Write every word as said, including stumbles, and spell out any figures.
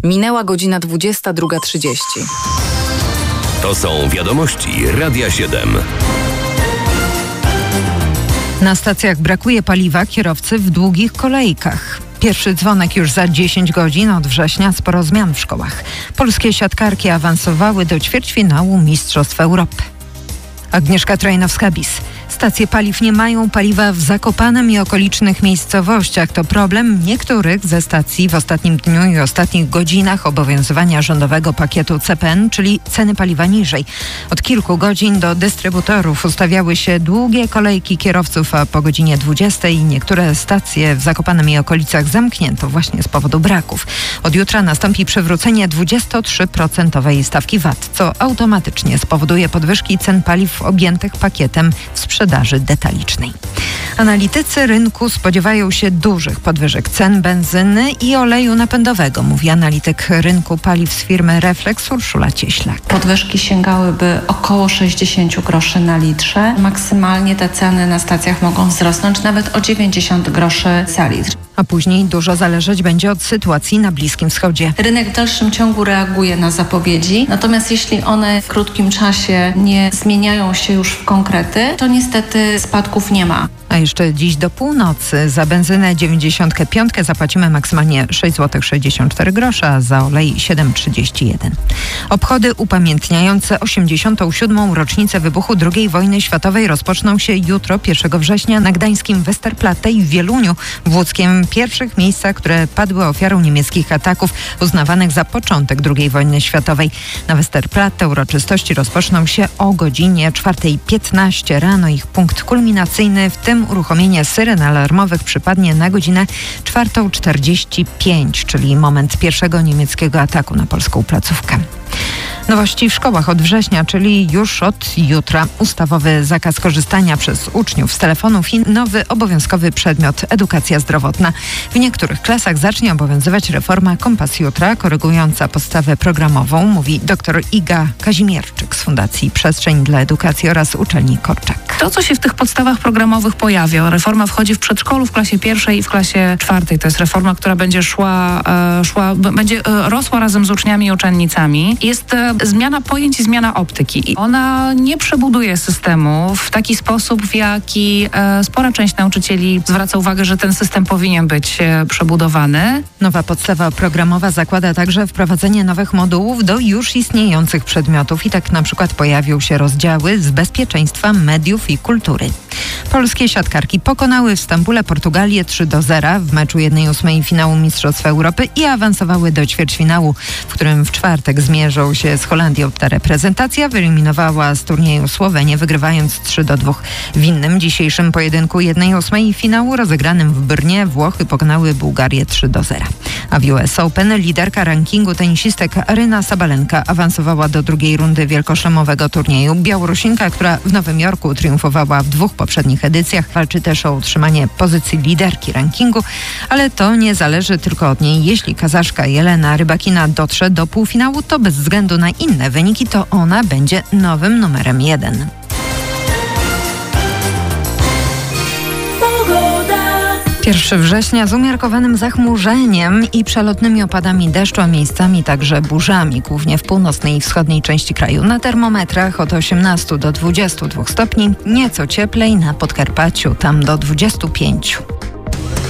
Minęła godzina dwudziesta druga trzydzieści. To są wiadomości Radia siedem. Na stacjach brakuje paliwa, kierowcy w długich kolejkach. Pierwszy dzwonek już za dziesięć godzin. Od września sporo zmian w szkołach. Polskie siatkarki awansowały do ćwierćfinału Mistrzostw Europy. Agnieszka Trajnowska-Bis. Stacje paliw nie mają paliwa w Zakopanem i okolicznych miejscowościach. To problem niektórych ze stacji w ostatnim dniu i ostatnich godzinach obowiązywania rządowego pakietu C P N, czyli ceny paliwa niżej. Od kilku godzin do dystrybutorów ustawiały się długie kolejki kierowców, a po godzinie dwudziestej niektóre stacje w Zakopanem i okolicach zamknięto właśnie z powodu braków. Od jutra nastąpi przywrócenie dwudziestotrzyprocentowej stawki V A T, co automatycznie spowoduje podwyżki cen paliw objętych pakietem w sprzedaży detalicznej. Analitycy rynku spodziewają się dużych podwyżek cen benzyny i oleju napędowego, mówi analityk rynku paliw z firmy Reflex Urszula Cieślak. Podwyżki sięgałyby około sześćdziesiąt groszy na litrze. Maksymalnie te ceny na stacjach mogą wzrosnąć nawet o dziewięćdziesiąt groszy za litr. A później dużo zależeć będzie od sytuacji na Bliskim Wschodzie. Rynek w dalszym ciągu reaguje na zapowiedzi, natomiast jeśli one w krótkim czasie nie zmieniają się już w konkrety, to niestety spadków nie ma. A jeszcze dziś do północy za benzynę dziewięćdziesiąt pięć zapłacimy maksymalnie sześć złotych sześćdziesiąt cztery grosze, a za olej siedem trzydzieści jeden. Obchody upamiętniające osiemdziesiątą siódmą rocznicę wybuchu drugiej wojny światowej rozpoczną się jutro, pierwszego września, na gdańskim Westerplatte i w Wieluniu, w łódzkiem, pierwszych miejscach, które padły ofiarą niemieckich ataków uznawanych za początek drugiej wojny światowej. Na Westerplatte uroczystości rozpoczną się o godzinie czwarta piętnaście rano. Ich punkt kulminacyjny, w tym uruchomienie syren alarmowych, przypadnie na godzinę czwarta czterdzieści pięć, czyli moment pierwszego niemieckiego ataku na polską placówkę. Nowości w szkołach od września, czyli już od jutra. Ustawowy zakaz korzystania przez uczniów z telefonów i nowy obowiązkowy przedmiot edukacja zdrowotna. W niektórych klasach zacznie obowiązywać reforma Kompas Jutra, korygująca podstawę programową, mówi dr Iga Kazimierczyk z Fundacji Przestrzeń dla Edukacji oraz uczelni Korczak. To, co się w tych podstawach programowych pojawia, reforma wchodzi w przedszkolu, w klasie pierwszej i w klasie czwartej. To jest reforma, która będzie szła, e, szła będzie e, rosła razem z uczniami i uczennicami. Jest e, zmiana pojęć i zmiana optyki. I ona nie przebuduje systemu w taki sposób, w jaki e, spora część nauczycieli zwraca uwagę, że ten system powinien być e, przebudowany. Nowa podstawa programowa zakłada także wprowadzenie nowych modułów do już istniejących przedmiotów i tak na przykład pojawią się rozdziały z bezpieczeństwa, mediów i kultury. Polskie siatkarki pokonały w Stambule Portugalię trzy do zera w meczu jednej ósmej finału Mistrzostw Europy i awansowały do ćwierćfinału, w którym w czwartek zmierzą się z Holandią. Ta reprezentacja wyeliminowała z turnieju Słowenię, wygrywając trzy do dwóch. W innym dzisiejszym pojedynku jednej ósmej finału rozegranym w Brnie Włochy pokonały Bułgarię trzy do zera. A w U S Open liderka rankingu tenisistek Aryna Sabalenka awansowała do drugiej rundy wielkoszlemowego turnieju. Białorusinka, która w Nowym Jorku triumfowała w dwóch poprzednich edycjach, walczy też o utrzymanie pozycji liderki rankingu, ale to nie zależy tylko od niej. Jeśli Kazaszka Jelena Rybakina dotrze do półfinału, to bez względu na inne wyniki, to ona będzie nowym numerem jeden. pierwszego września z umiarkowanym zachmurzeniem i przelotnymi opadami deszczu, a miejscami także burzami, głównie w północnej i wschodniej części kraju. Na termometrach od osiemnastu do dwudziestu dwóch stopni, nieco cieplej na Podkarpaciu, tam do dwudziestu pięciu.